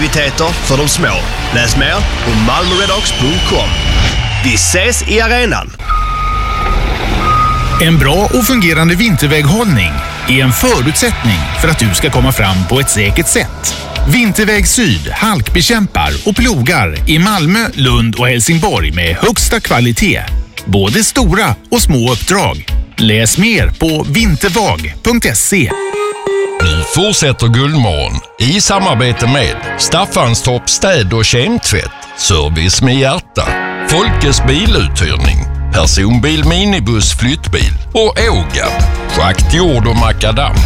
aktiviteter för de små. Läs mer på malmoredhawks.com. Vi ses i arenan! En bra och fungerande vinterväghållning är en förutsättning för att du ska komma fram på ett säkert sätt. Vinterväg Syd halkbekämpar och plogar i Malmö, Lund och Helsingborg med högsta kvalitet. Både stora och små uppdrag. Läs mer på vintervag.se. Nu fortsätter Guldmorgon i samarbete med Staffanstorp städ- och kemtvätt, service med hjärta, Folkets biluthyrning, personbil, minibuss, flyttbil och Ågab, schakt, jord och makadam.